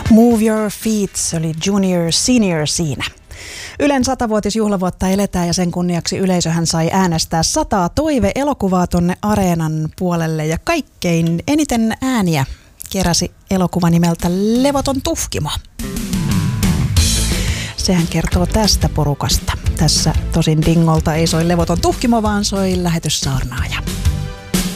Move Your Feet, se oli Junior Senior siinä. Ylen 100-vuotisjuhlavuotta eletään ja sen kunniaksi yleisöhän sai äänestää 100 toive-elokuvaa tonne Areenan puolelle ja kaikkein eniten ääniä keräsi elokuva nimeltä Levoton tuhkimo. Sehän kertoo tästä porukasta. Tässä tosin Dingolta ei soi Levoton tuhkimo, vaan soi Lähetyssaarnaaja.